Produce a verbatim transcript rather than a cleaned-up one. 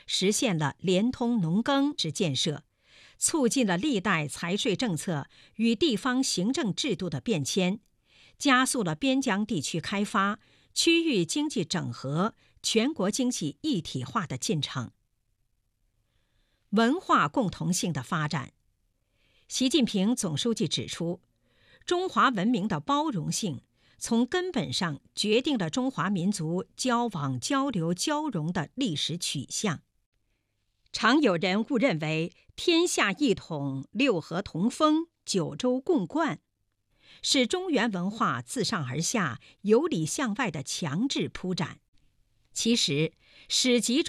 实现了联通农耕之建设，促进了历代财税政策与地方行政制度的变迁，加速了边疆地区开发、区域经济整合、全国经济一体化的进程。文化共同性的发展，习近平总书记指出，中华文明的包容性从根本上决定了中华民族交往、交流、交融的历史取向。常有人误认为天下一统、六合同风、九州共贯是中原文化自上而下、由里向外的强制铺展。其实，史籍